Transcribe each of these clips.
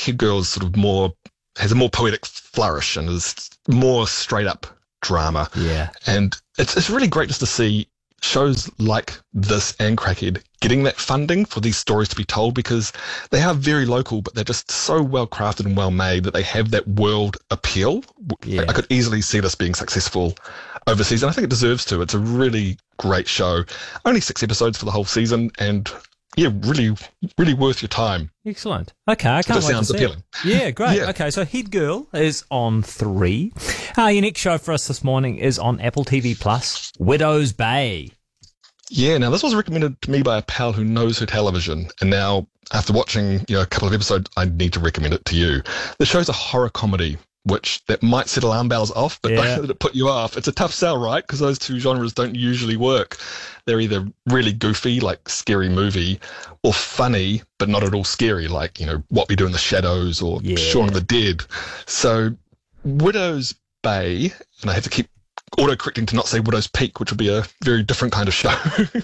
Head Girl's sort of has a more poetic flourish and is more straight up drama. Yeah. And it's really great just to see shows like this and Crackhead getting that funding for these stories to be told, because they are very local, but they're just so well crafted and well made that they have that world appeal. Yeah. I could easily see this being successful overseas, and I think it deserves to. It's a really great show. Only 6 episodes for the whole season, and yeah, really, really worth your time. Excellent. Okay, I can't wait sounds to see appealing. it. Yeah, great. Yeah. Okay, so Head Girl is on 3. Your next show for us this morning is on Apple TV Plus, Widow's Bay. Yeah, now this was recommended to me by a pal who knows her television, and now after watching a couple of episodes, I need to recommend it to you. The show's a horror comedy, which that might set alarm bells off, but don't let it put you off. It's a tough sell, right? Because those two genres don't usually work. They're either really goofy, like Scary Movie, or funny, but not at all scary, like, What We Do in the Shadows or Shaun of the Dead. So Widow's Bay, and I have to keep auto-correcting to not say Widow's Peak, which would be a very different kind of show,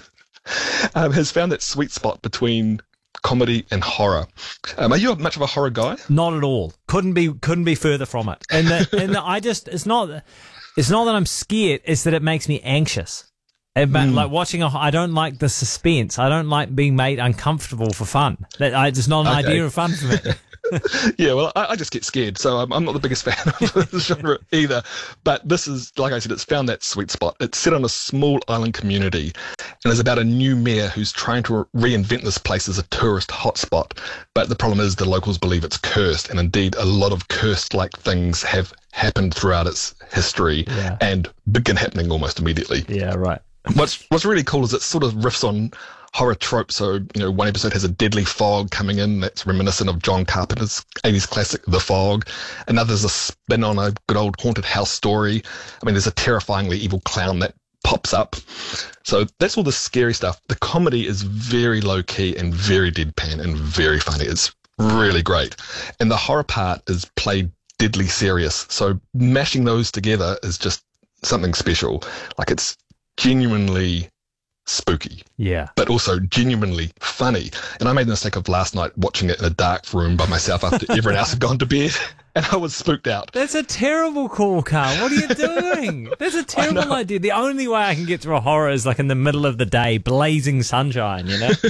has found that sweet spot between comedy and horror. Are you much of a horror guy? Not at all. Couldn't be further from it. And it's not that I'm scared, it's that it makes me anxious. Like watching I don't like the suspense. I don't like being made uncomfortable for fun. It's not an idea of fun for me. Yeah, well, I just get scared, so I'm not the biggest fan of the genre either. But this is, like I said, it's found that sweet spot. It's set on a small island community, and is about a new mayor who's trying to reinvent this place as a tourist hotspot. But the problem is the locals believe it's cursed, and indeed a lot of cursed-like things have happened throughout its history and begin happening almost immediately. Yeah, right. What's really cool is it sort of riffs on horror tropes. So, one episode has a deadly fog coming in that's reminiscent of John Carpenter's 80s classic, The Fog. Another's a spin on a good old haunted house story. I mean, there's a terrifyingly evil clown that pops up. So that's all the scary stuff. The comedy is very low-key and very deadpan and very funny. It's really great. And the horror part is played deadly serious. So mashing those together is just something special. Like, it's genuinely spooky, but also genuinely funny. And I made the mistake of last night watching it in a dark room by myself after everyone else had gone to bed, and I was spooked out. That's a terrible call, Carl. What are you doing? That's a terrible idea. The only way I can get through a horror is like in the middle of the day, blazing sunshine,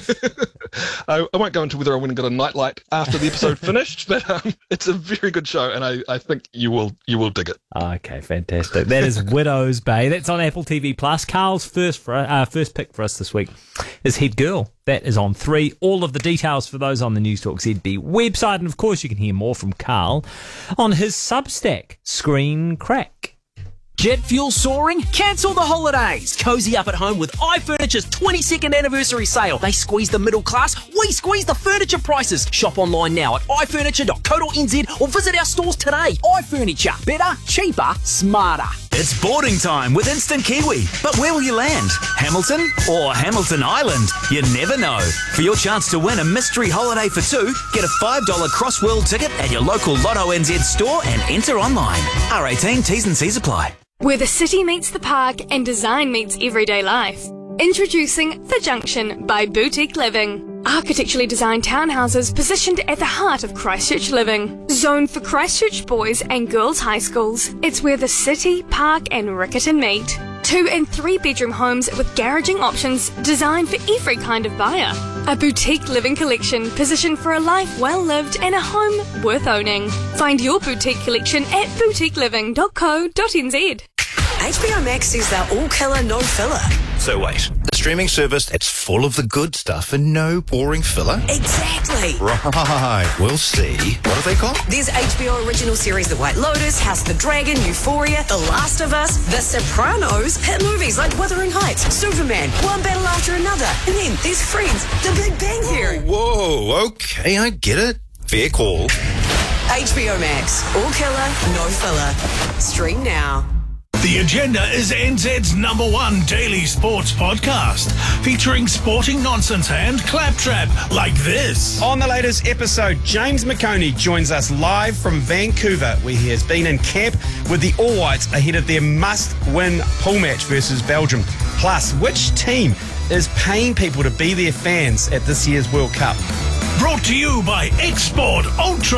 I won't go into whether I went and got a nightlight after the episode finished, but it's a very good show, and I think you will dig it. Okay, fantastic. That is Widow's Bay. That's on Apple TV Plus. Carl's first pick for us this week is Head Girl. That is on 3. All of the details for those on the News Talk ZB website, and of course you can hear more from Carl on his Substack, Screen Crack. Jet fuel soaring? Cancel the holidays. Cozy up at home with iFurniture's 22nd anniversary sale. They squeeze the middle class, we squeeze the furniture prices. Shop online now at ifurniture.co.nz or visit our stores today. iFurniture. Better, cheaper, smarter. It's boarding time with Instant Kiwi. But where will you land? Hamilton or Hamilton Island? You never know. For your chance to win a mystery holiday for 2, get a $5 Cross-World ticket at your local Lotto NZ store and enter online. R18 T's and C's apply. Where the city meets the park and design meets everyday life. Introducing The Junction by Boutique Living. Architecturally designed townhouses positioned at the heart of Christchurch living. Zoned for Christchurch boys and girls high schools. It's where the city, park and Riccarton meet. 2 and 3 bedroom homes with garaging options designed for every kind of buyer. A boutique living collection positioned for a life well lived and a home worth owning. Find your boutique collection at boutiqueliving.co.nz. HBO Max says they're all killer, no filler. So wait, a streaming service that's full of the good stuff and no boring filler? Exactly. Right, we'll see. What are they called? There's HBO original series The White Lotus, House of the Dragon, Euphoria, The Last of Us, The Sopranos, hit movies like Wuthering Heights, Superman, one battle after another, and then there's Friends, The Big Bang Theory. Whoa, okay, I get it. Fair call. HBO Max, all killer, no filler. Stream now. The Agenda is NZ's #1 daily sports podcast, featuring sporting nonsense and claptrap like this. On the latest episode, James McConey joins us live from Vancouver, where he has been in camp with the All Whites ahead of their must-win pool match versus Belgium. Plus, which team is paying people to be their fans at this year's World Cup? Brought to you by Export Ultra.